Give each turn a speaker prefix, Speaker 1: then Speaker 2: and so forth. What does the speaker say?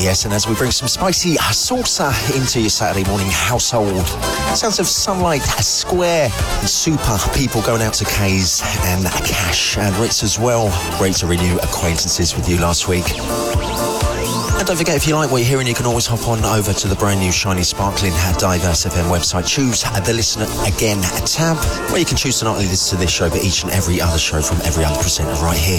Speaker 1: Yes, and as we bring some spicy salsa into your Saturday morning household, sounds of Sunlight Square and Super, people going out to Kays and Cash and Ritz as well. Great to renew acquaintances with you last week. And don't forget, if you like what you're hearing, you can always hop on over to the brand new shiny sparkling Diverse FM website. Choose the Listen Again tab, where you can choose to not only listen to this show, but each and every other show from every other presenter right here.